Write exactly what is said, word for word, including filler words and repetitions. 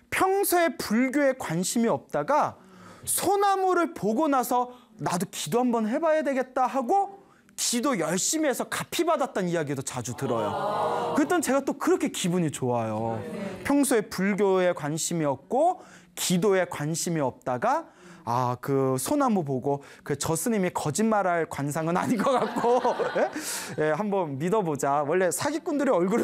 평소에 불교에 관심이 없다가 소나무를 보고 나서 나도 기도 한번 해봐야 되겠다 하고 기도 열심히 해서 가피 받았다는 이야기도 자주 들어요. 그랬더니 제가 또 그렇게 기분이 좋아요. 평소에 불교에 관심이 없고 기도에 관심이 없다가 아, 그 소나무 보고 그 저 스님이 거짓말할 관상은 아닌 것 같고 예? 예, 한번 믿어보자. 원래 사기꾼들의 얼굴은